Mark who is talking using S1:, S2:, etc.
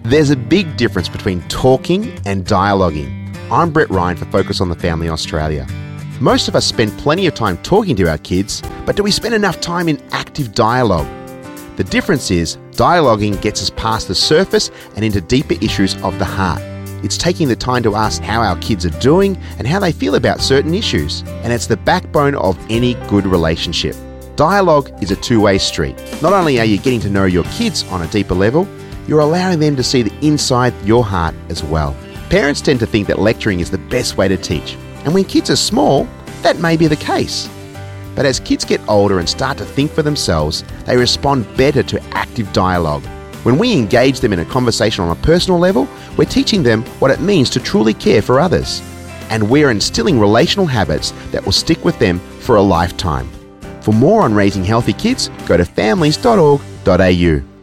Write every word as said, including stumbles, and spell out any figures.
S1: There's a big difference between talking and dialoguing. I'm Brett Ryan for Focus on the Family Australia. Most of us spend plenty of time talking to our kids, but do we spend enough time in active dialogue? The difference is, dialoguing gets us past the surface and into deeper issues of the heart. It's taking the time to ask how our kids are doing and how they feel about certain issues. And it's the backbone of any good relationship. Dialogue is a two-way street. Not only are you getting to know your kids on a deeper level, you're allowing them to see the inside your heart as well. Parents tend to think that lecturing is the best way to teach. And when kids are small, that may be the case. But as kids get older and start to think for themselves, they respond better to active dialogue. When we engage them in a conversation on a personal level, we're teaching them what it means to truly care for others. And we're instilling relational habits that will stick with them for a lifetime. For more on raising healthy kids, go to families dot org dot a u.